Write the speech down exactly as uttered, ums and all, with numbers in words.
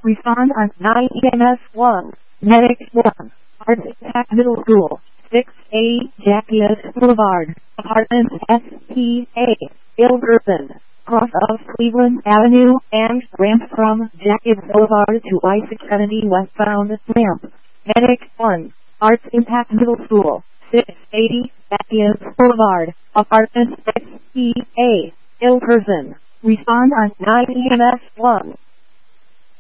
Respond on nine E M S one. Medic one. Arts Impact Middle School. six A Jackias Boulevard. Apartment S P A. Ilgerson. Cross of Cleveland Avenue and ramp from Jackias Boulevard to I six seventy westbound ramp. Medic one. Arts Impact Middle School. six eighty Jackias Boulevard. Apartment S P A. Ilgerson. Respond on nine E M S one.